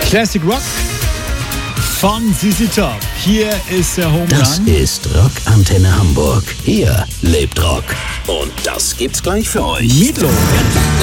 Classic Rock von ZZ Top. Hier ist der Home Run. Das ist Rockantenne Hamburg. Hier lebt Rock. Und das gibt's gleich für euch. Meatloaf.